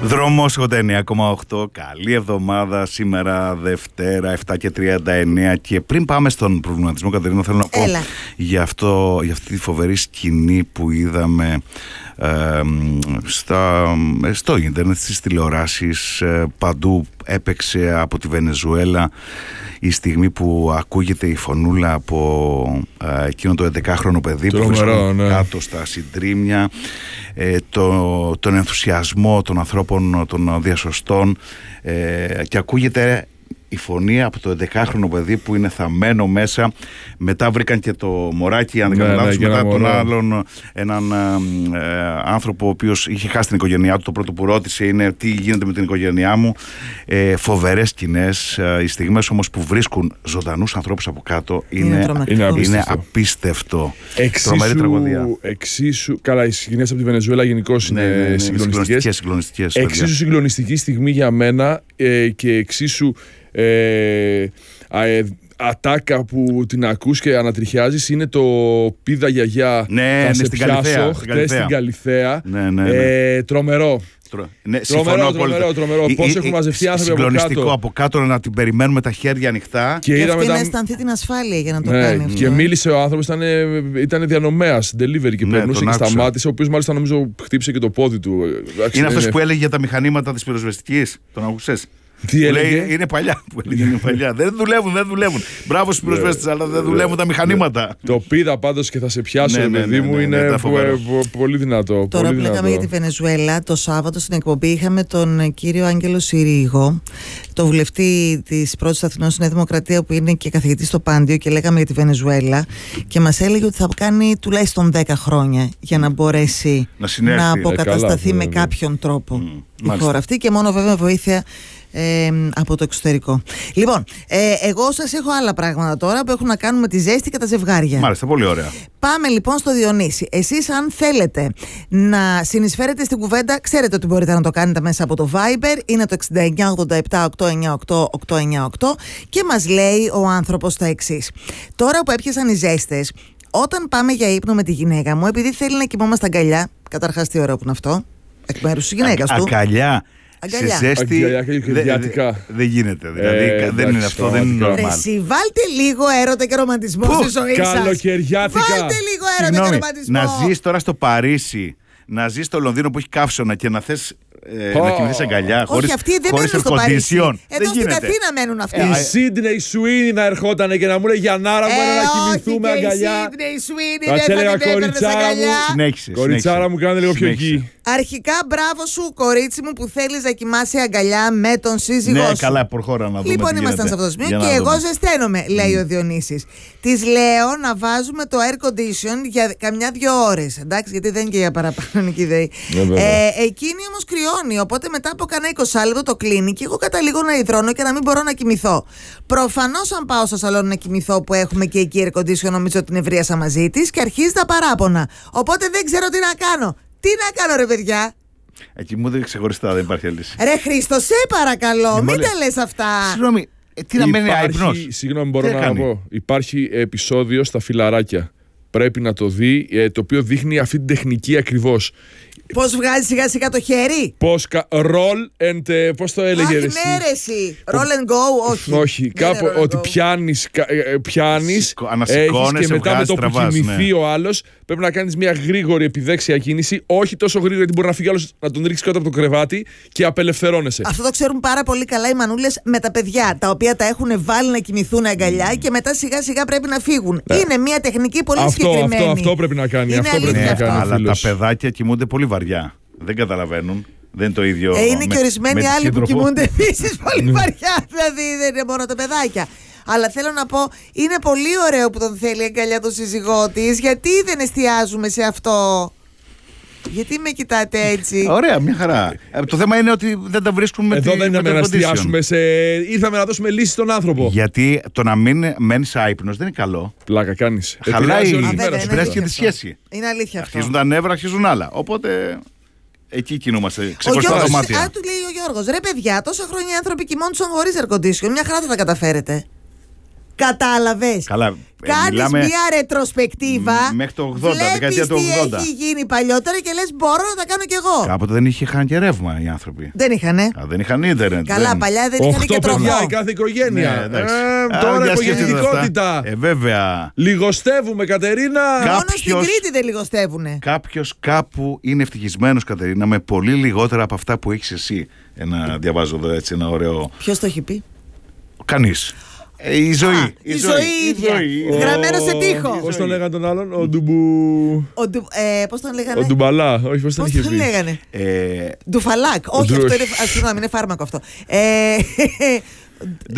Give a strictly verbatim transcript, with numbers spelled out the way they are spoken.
Δρόμος ογδόντα εννέα κόμμα οκτώ. Καλή εβδομάδα. Σήμερα Δευτέρα επτά και τριάντα εννέα. Και πριν πάμε στον προβληματισμό, Κατερίνα, θέλω να πω για, αυτό, για αυτή τη φοβερή σκηνή που είδαμε ε, στα, στο ίντερνετ, στις τηλεοράσεις, ε, παντού έπαιξε από τη Βενεζουέλα η στιγμή που ακούγεται η φωνούλα από ε, εκείνο το έντεκαχρονο παιδί που βρίσκεται ναι. κάτω στα συντρίμμια, ε, το, τον ενθουσιασμό των ανθρώπων των διασωστών, ε, και ακούγεται η φωνή από το έντεκαχρονο παιδί που είναι θαμμένο μέσα. Μετά βρήκαν και το μωράκι, αν δεν κάνω λάθος, μετά τον άλλον έναν ε, άνθρωπο ο οποίος είχε χάσει την οικογένειά του. Το πρώτο που ρώτησε είναι τι γίνεται με την οικογένειά μου. ε, Φοβερές σκηνές. ε, Οι στιγμές όμως που βρίσκουν ζωντανούς ανθρώπους από κάτω είναι, είναι, είναι, είναι απίστευτο. Τρομερή τραγωδία. Εξίσου, καλά, οι σκηνές από τη Βενεζουέλα γενικώς είναι, ναι, ναι, ναι, συγκλονιστικές, συγκλονιστικές. Εξίσου συγκλονιστική στιγμή για μένα, ε, και εξίσου Ε, α, ε, ατάκα που την ακούς και ανατριχιάζεις είναι το «Πίδα γιαγιά, ναι, θα ναι, σε πιάσω» χτες στην Καλιθέα. Ναι, ναι, ναι. Ε, τρομερό. Ναι, τρομερό, τρομερό, τρομερό. Πώς έχουν μαζευτεί άνθρωποι από κάτω. Συγκλονιστικό από κάτω, να την περιμένουμε τα χέρια ανοιχτά. Και, και αυτή να αισθανθεί την ασφάλεια για να το ναι, κάνει αυτό. Και μίλησε ο άνθρωπος, ήταν, ήταν διανομέας, delivery και ναι, περνούσε και σταμάτησε. Ο οποίος μάλιστα νομίζω χτύπησε και το πόδι του. Είναι, είναι αυτός που έλεγε για τα μηχανήματα της πυροσβεστικής. Τον ακούσες? Τι έλεγε? Είναι παλιά που έλεγε, είναι παλιά. δεν δουλεύουν, δεν δουλεύουν. Μπράβο στους πυροσβέστες, αλλά δεν δουλεύουν τα μηχανήματα. Το πήδα πάντως και θα σε πιάσω, ναι, παιδί ναι, ναι, μου, ναι, ναι, είναι ναι, πολύ δυνατό. Τώρα πολύ που λέγαμε για τη Βενεζουέλα, το Σάββατο στην εκπομπή είχαμε τον κύριο Άγγελο Συρίγο, το βουλευτή της Πρώτης Αθηνών στη Νέα Δημοκρατία, που είναι και καθηγητής στο Πάντιο, και λέγαμε για τη Βενεζουέλα και μας έλεγε ότι θα κάνει τουλάχιστον δέκα χρόνια για να μπορέσει να, να αποκατασταθεί ε, καλά, με βέβαια. κάποιον τρόπο mm, η χώρα αυτή, και μόνο βέβαια βοήθεια Ε, από το εξωτερικό. Λοιπόν, ε, εγώ σας έχω άλλα πράγματα τώρα που έχουν να κάνουν με τη ζέστη και τα ζευγάρια. Μάλιστα, πολύ ωραία. Πάμε λοιπόν στο Διονύση. Εσείς, αν θέλετε να συνεισφέρετε στην κουβέντα, ξέρετε ότι μπορείτε να το κάνετε μέσα από το Viber. Είναι το εξήντα εννιά ογδόντα επτά οκτακόσια ενενήντα οκτώ οκτακόσια ενενήντα οκτώ. Και μας λέει ο άνθρωπος τα εξής. Τώρα που έπιασαν οι ζέστες, όταν πάμε για ύπνο με τη γυναίκα μου, επειδή θέλει να κοιμόμαστε αγκαλιά, καταρχάς τι ωραίο που είναι αυτό, εκ μέρους της γυναίκας του. Αγκαλιά. Αγκαλιά. Σε ζέστη δεν δε γίνεται. Δηλαδή ε, δεν εντάξει, είναι αυτό, δεν είναι normal. Εσύ βάλτε λίγο έρωτα και ρομαντισμό στη ζωή σας. Καλοκαιριάτικα. Βάλτε λίγο έρωτα και ρομαντισμό. Να ζεις τώρα στο Παρίσι, να ζεις στο Λονδίνο που έχει καύσωνα και να θες ε, oh. να κοιμηθείς αγκαλιά χωρίς air condition. Όχι, αυτοί δεν μένουν στο Παρίσι. Εδώ στην Αθήνα μένουν αυτοί. Η Σίδνεϊ Σουίνι να ερχόταν και να μου λέει για Νάρα μου να κοιμηθούμε αγκαλιά. Η Σίδνεϊ Σουίνι δεν θα την έπαιρνες αγκαλιά. Συνέχισε. Κοριτσάρα μου, κάνε λίγο πιο εκεί. Αρχικά, μπράβο σου, κορίτσι μου, που θέλεις να κοιμάσαι αγκαλιά με τον σύζυγό σου. Ναι, καλά, προχώρα να δούμε. Λοιπόν, ήμασταν σε αυτό το σημείο και εγώ ζεσταίνομαι, λέει mm. ο Διονύσης. Της λέω να βάζουμε το air condition για καμιά δύο ώρες. Εντάξει, γιατί δεν είναι και για παραπάνω εκεί ιδέη. ε, εκείνη όμως κρυώνει, οπότε μετά από κανένα είκοσι λεπτό το κλείνει και εγώ καταλήγω να υδρώνω και να μην μπορώ να κοιμηθώ. Προφανώς, αν πάω στο σαλόνι να κοιμηθώ, που έχουμε και εκεί air condition, νομίζω ότι την ευρίασα μαζί της και αρχίζει τα παράπονα. Οπότε δεν ξέρω τι να κάνω. Τι να κάνω, ρε παιδιά? Εκεί μου δεν ξεχωριστά, δεν υπάρχει λύση. Ρε Χρήστο, σε παρακαλώ, ε, μην τα λες αυτά. Συγγνώμη, ε, τι να μένει άϊπνος? Συγγνώμη, μπορώ τι να, να πω. Υπάρχει επεισόδιο στα Φιλαράκια. Πρέπει να το δει, ε, το οποίο δείχνει αυτή την τεχνική ακριβώς. Πώς βγάζει σιγά σιγά το χέρι? Πώς κα... roll and... Uh, πώς το έλεγε? Αχ, ναι ρε εσύ. Roll and go, όχι. Όχι, κάπου ότι πιάνεις, πιάνεις έχεις και μετά με το που κοιμηθεί ναι. ο άλλος πρέπει να κάνεις μια γρήγορη επιδέξια κίνηση, όχι τόσο γρήγορη γιατί μπορεί να φύγει άλλος, να τον ρίξει κάτω από το κρεβάτι και απελευθερώνεσαι. Αυτό το ξέρουν πάρα πολύ καλά οι μανούλες με τα παιδιά, τα οποία τα έχουν βάλει να κοιμηθούν αγκαλιά και μετά σιγά σιγά πρέπει να φύγουν. Ναι. Είναι μια τεχνική πολύ αυτό, συγκεκριμένη. Αυτό, αυτό πρέπει να κάνει. Είναι αυτό πρέπει να κάνει αλλά τα παιδάκια κοιμούνται πολύ βαριά. Δεν καταλαβαίνουν. Δεν είναι το ίδιο. Ε, είναι με, και ορισμένοι άλλοι σύντροφο. που κοιμούνται επίσης πολύ βαριά. Δηλαδή δεν είναι μόνο τα παιδάκια. Αλλά θέλω να πω, είναι πολύ ωραίο που τον θέλει αγκαλιά το σύζυγό της. Γιατί δεν εστιάζουμε σε αυτό? Γιατί με κοιτάτε έτσι? Ωραία, μια χαρά. Το θέμα είναι ότι δεν τα βρίσκουμε. Εδώ δεν είναι να εστιάσουμε σε. Ήρθαμε να δώσουμε λύση στον άνθρωπο. Γιατί το να μην μένεις άϊπνος δεν είναι καλό. Πλάκα κάνεις. Χαλάει η τη σχέση. Είναι αλήθεια αυτό. Αρχίζουν τα νεύρα, αρχίζουν άλλα. Οπότε. Εκεί κινούμαστε. Ξεχωριστά δωμάτια. Α, του λέει ο Γιώργος, ρε παιδιά, τόσα χρόνια οι άνθρωποι κοιμόντουσαν χωρίς air condition. Μια χαρά θα τα καταφέρετε. Κατάλαβες. Καλά. Κάνεις μιλάμε... μια ρετροσπεκτίβα. Μέχρι το ογδόντα, δεκαετία του ογδόντα. Τι έχει γίνει παλιότερα και λες μπορώ να τα κάνω κι εγώ. Κάποτε δεν είχαν και ρεύμα οι άνθρωποι. Δεν είχανε. Α, δεν είχαν ίντερνετ. Καλά, δεν... παλιά δεν είχαν και τροφό. παιδιά, η κάθε οικογένεια. Ναι, ε, τώρα η οικογενειακότητα. Ε, βέβαια. Λιγοστεύουμε, Κατερίνα. Κάποιος... Μόνο στην Κρήτη δεν λιγοστεύουνε. Κάποιος κάπου είναι ευτυχισμένος, Κατερίνα, με πολύ λιγότερα από αυτά που έχεις εσύ. Ένα, διαβάζω εδώ έτσι ένα ωραίο. Ποιος το έχει πει? Κανείς. Ε, η ζωή. Α, η, η ζωή ίδια. Γραμμένο σε τείχο. Πώς τον λέγανε τον άλλον, ο Ντουμπου. Ο ντου... ε, πώς τον λέγανε. Ο Ντουμπαλά. Όχι, πώς τον είχε πει. Πώς τον λέγανε. Ε... Ντουφαλάκ. Όχι, αυτό είναι. Συγγνώμη, είναι φάρμακο αυτό. Ε...